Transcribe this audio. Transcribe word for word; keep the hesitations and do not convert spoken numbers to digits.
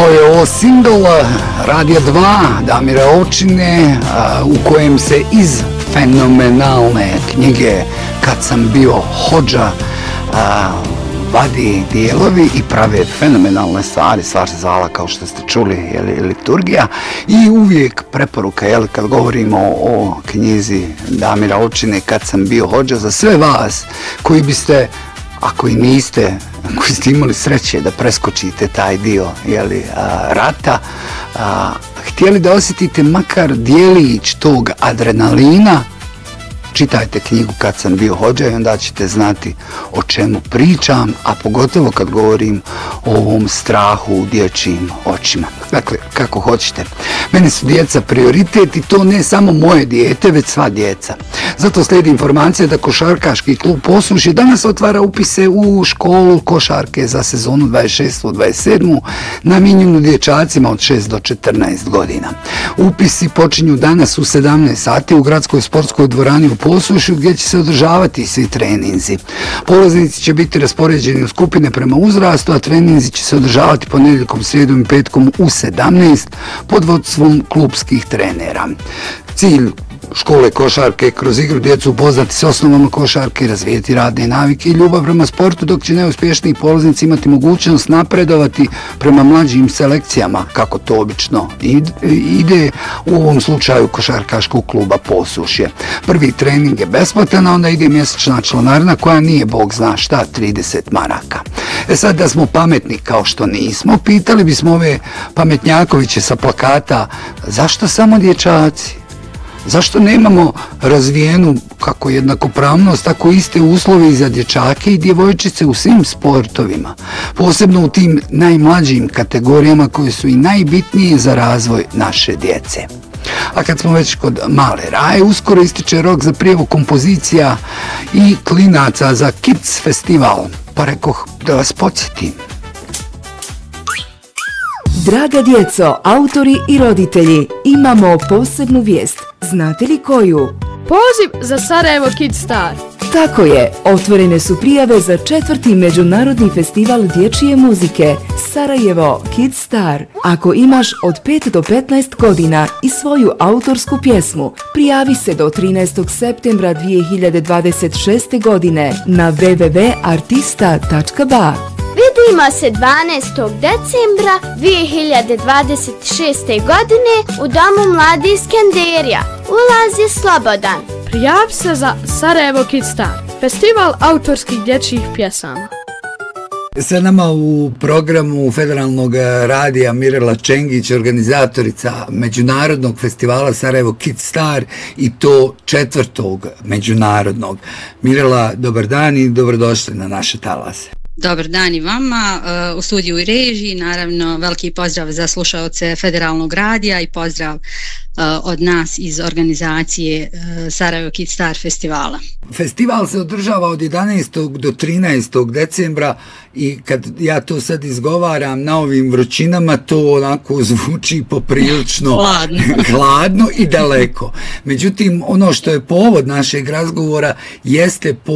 No je ovo singl Radija dva Damira Ovčine u kojem se iz fenomenalne knjige Kad sam bio hodža vadi dijelovi i prave fenomenalne stvari, stvar se zvala kao što ste čuli, je liturgija, i uvijek preporuka, jel, kad govorimo o knjizi Damira Ovčine Kad sam bio hodža, za sve vas koji biste, ako i niste, koji ste imali sreće da preskočite taj dio, jeli, a, rata, a, htjeli da osjetite makar dijelić tog adrenalina, čitajte knjigu Kad sam bio hodža i onda ćete znati o čemu pričam, a pogotovo kad govorim o ovom strahu u dječjim očima. Dakle, kako hoćete. Meni su djeca prioritet i to ne samo moje dijete, već sva djeca. Zato slijedi informacija da košarkaški klub Posušje danas otvara upise u školu košarke za sezonu dvadeset šestu dvadeset sedmu namijenjenu dječacima od šest do četrnaest godina. Upisi počinju danas u sedamnaest sati u gradskoj sportskoj dvorani u Posušju, gdje će se održavati svi treninzi. Polaznici će biti raspoređeni u skupine prema uzrastu, a treninzi će se održavati ponedjeljkom, srijedom i petkom u sedamnaest pod vodstvom klubskih trenera. Cilj škole košarke kroz igru djecu upoznati s osnovama košarke, razvijeti radne navike i ljubav prema sportu, dok će neuspješniji polaznici imati mogućnost napredovati prema mlađim selekcijama, kako to obično ide u ovom slučaju košarkaškog kluba Posušje. Prvi trening je besplatan, a onda ide mjesečna članarina koja nije bog zna šta, trideset maraka. E sad, da smo pametni kao što nismo, pitali bismo ove pametnjakoviće sa plakata, zašto samo dječaci? Zašto nemamo razvijenu kako jednakopravnost, tako iste uslove i za dječake i djevojčice u svim sportovima, posebno u tim najmlađim kategorijama koje su i najbitnije za razvoj naše djece. A kad smo već kod Male Raje, uskoro ističe rok za prijavu kompozicija i klinaca za Kids festival, pa rekoh da vas podsjetim. Draga djeco, autori i roditelji, imamo posebnu vijest. Znate li koju? Poziv za Sarajevo Kid Star. Tako je, otvorene su prijave za četvrti međunarodni festival dječje muzike Sarajevo Kid Star. Ako imaš od pet do petnaest godina i svoju autorsku pjesmu, prijavi se do trinaestog septembra dvije hiljade dvadeset šeste. godine na w w w tačka artista tačka ba. Vidimo se dvanaestog decembra dvije hiljade dvadeset šeste. godine u Domu mladi Iskenderija. Ulaz je slobodan. Prijavi se za Sarajevo Kid Star, festival autorskih dječjih pjesama. Sa nama u programu Federalnog radija Mirela Čengić, organizatorica Međunarodnog festivala Sarajevo Kid Star, i to četvrtog međunarodnog. Mirela, dobar dan i dobrodošli na naše talase. Dobar dan i vama, u studiju i režiji, naravno veliki pozdrav za slušaoce Federalnog radija i pozdrav od nas iz organizacije Sarajevo Kid Star festivala. Festival se održava od jedanaestog do trinaestog decembra i kad ja to sad izgovaram na ovim vrućinama, to onako zvuči poprilično hladno. hladno i daleko. Međutim, ono što je povod našeg razgovora jeste po